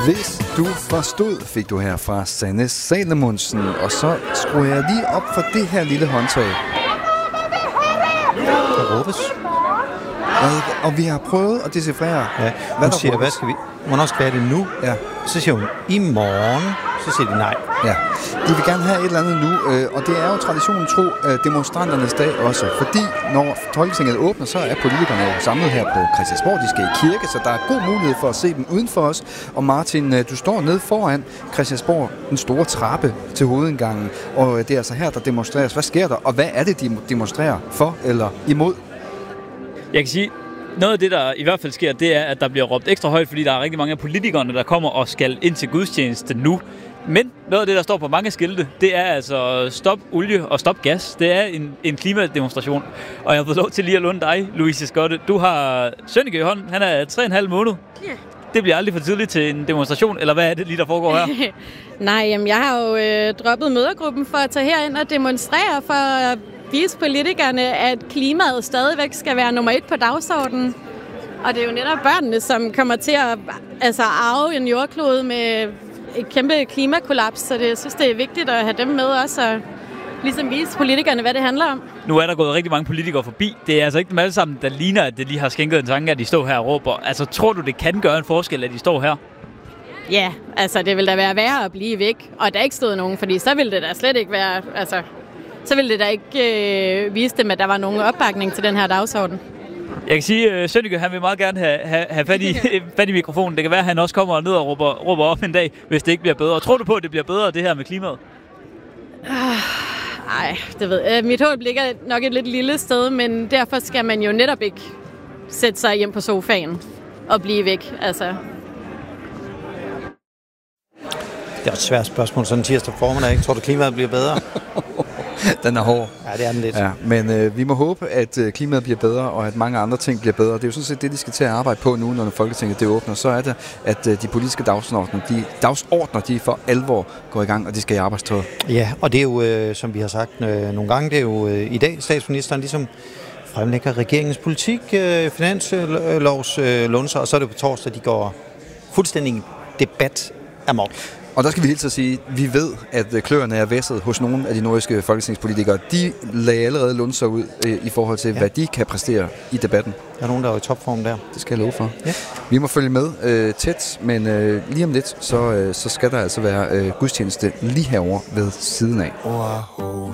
Hvis du forstod, fik du her fra Sanne Salomonsen. Og så skruer jeg lige op for det her lille håndtag. Der råbes. Og vi har prøvet at decifrere. Ja, hun siger, hvad skal vi? Hvornår skal det nu? Ja. Så siger hun, i morgen. Så siger de nej. Ja, de vil gerne have et eller andet nu, og det er jo traditionen tro demonstranternes dag også, fordi når Folketinget åbner, så er politikerne jo samlet her på Christiansborg, de skal i kirke, så der er god mulighed for at se dem uden for os. Og Martin, du står nede foran Christiansborg, den store trappe til hovedindgangen, og det er altså her, der demonstreres. Hvad sker der, og hvad er det, de demonstrerer for eller imod? Jeg kan sige, noget af det, der i hvert fald sker, det er, at der bliver råbt ekstra højt, fordi der er rigtig mange af politikerne, der kommer og skal ind til gudstjeneste nu. Men noget af det, der står på mange skilte, det er altså stop olie og stop gas. Det er en klimademonstration. Og jeg har fået lov til lige at låne dig, Louise Skotte. Du har Sønneke i hånden. Han er 3,5 måned. Ja. Det bliver aldrig for tidligt til en demonstration, eller hvad er det lige, der foregår her? Nej, jamen, jeg har jo droppet mødergruppen for at tage herind og demonstrere for at vise politikerne, at klimaet stadigvæk skal være nummer 1 på dagsordenen. Og det er jo netop børnene, som kommer til at arve en jordklode med et kæmpe klimakollaps, så jeg synes, det er vigtigt at have dem med også, og ligesom vise politikerne, hvad det handler om. Nu er der gået rigtig mange politikere forbi. Det er altså ikke dem alle sammen, der ligner, at det lige har skænket en tanke, at de står her og råber. Altså, tror du, det kan gøre en forskel, at de står her? Ja, altså, det vil da være værre at blive væk, og der er ikke stået nogen, fordi så ville det da slet ikke være, altså, så ville det da ikke vise dem, at der var nogen opbakning til den her dagsorden. Jeg kan sige, at Sønneke, han vil meget gerne have fat i mikrofonen. Det kan være, at han også kommer ned og råber op en dag, hvis det ikke bliver bedre. Tror du på, at det bliver bedre, det her med klimaet? Nej, det ved jeg. Mit håb ligger nok et lidt lille sted, men derfor skal man jo netop ikke sætte sig hjem på sofaen og blive væk. Altså. Det er et svært spørgsmål, sådan en tirsdag formiddag, ikke? Tror du, klimaet bliver bedre? Den er hård. Ja, det er den lidt. Ja, men vi må håbe, at klimaet bliver bedre, og at mange andre ting bliver bedre. Det er jo sådan set det, de skal til at arbejde på nu, når Folketinget det åbner. Så er det, at de politiske dagsordner, de for alvor går i gang, og de skal i arbejdstøjet. Ja, og det er jo, som vi har sagt nogle gange, det er jo i dag, statsministeren ligesom fremlægger regeringens politik, finanslovslunser, og så er det på torsdag, de går fuldstændig debat amok. Og der skal vi helt så sige, at vi ved, at kløerne er væsset hos nogle af de nordiske folketingspolitikere. De lagde allerede lunser ud i forhold til, hvad de kan præstere i debatten. Der er nogen, der er i topform der. Det skal jeg love for. Ja. Vi må følge med tæt, men lige om lidt, så skal der altså være gudstjeneste lige herovre ved siden af.